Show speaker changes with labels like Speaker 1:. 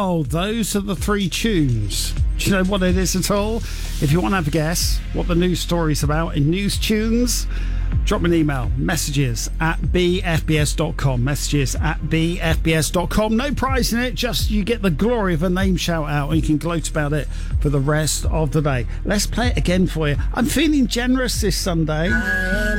Speaker 1: Well, those are the three tunes. Do you know what it is at all? If you want to have a guess what the news story's about in News Tunes, drop me an email, messages@bfbs.com, messages@bfbs.com. No prize in it, just you get the glory of a name shout out and you can gloat about it for the rest of the day. Let's play it again for you. I'm feeling generous this Sunday.